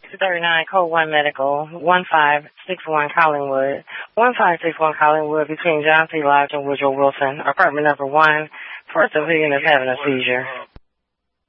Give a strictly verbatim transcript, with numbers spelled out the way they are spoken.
two thirty-nine, Code one Medical, one five six one Collingwood, one five six one Collingwood between John C. Lodge and Woodrow Wilson, apartment number one. First civilian is having a seizure.